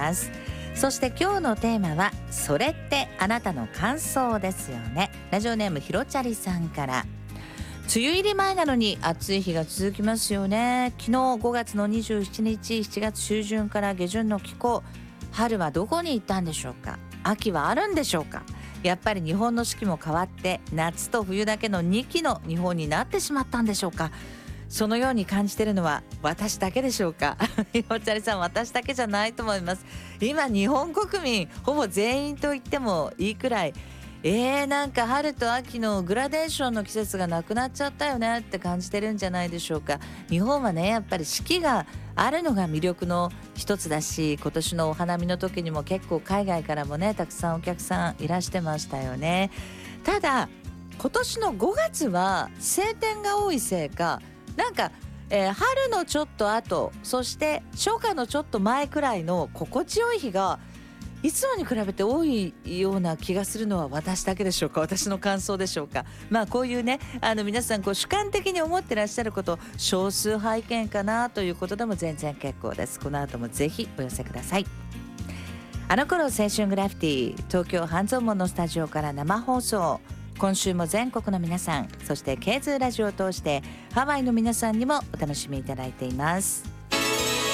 ます。そして今日のテーマはそれってあなたの感想ですよね。ラジオネームひろちゃりさんから。梅雨入り前なのに暑い日が続きますよね。昨日5月の27日7月中旬から下旬の気候、春はどこに行ったんでしょうか。秋はあるんでしょうか。やっぱり日本の四季も変わって夏と冬だけの2期の日本になってしまったんでしょうか。そのように感じているのは私だけでしょうか。ひろちゃりさん、私だけじゃないと思います。今日本国民ほぼ全員と言ってもいいくらいなんか春と秋のグラデーションの季節がなくなっちゃったよねって感じてるんじゃないでしょうか。日本はね、やっぱり四季があるのが魅力の一つだし、今年のお花見の時にも結構海外からもねたくさんお客さんいらしてましたよね。ただ今年の5月は晴天が多いせいか、なんか、春のちょっと後、そして初夏のちょっと前くらいの心地よい日がいつもに比べて多いような気がするのは私だけでしょうか。私の感想でしょうか。こういうね、皆さん主観的に思ってらっしゃること、少数派意見かなということでも全然結構です。この後もぜひお寄せください。あの頃青春グラフィティ、東京半蔵門のスタジオから生放送。今週も全国の皆さん、そしてケーズラジオを通してハワイの皆さんにもお楽しみいただいています。